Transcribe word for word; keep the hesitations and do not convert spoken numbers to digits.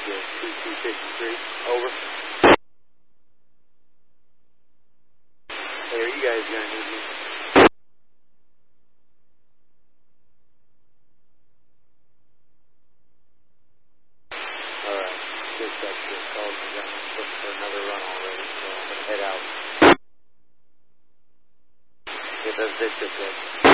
good. two two fifty-three. Over. Hey, are you guys going to need me? Alright. Good stuff. Good. Called me. I'm looking for another run already, so I'm going to head out. Get those discs good.